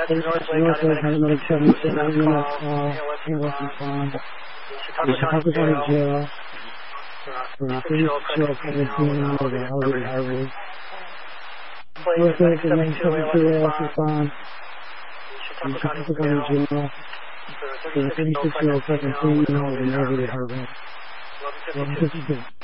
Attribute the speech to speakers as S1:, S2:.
S1: Northway, paramedic 77, EMS call, ambulance respond. Chicago County Jail. 36 17 over the elevated highway. Northway, 972 ALS respond. Chicago County Jail. 36 17 over the elevated highway. 1152.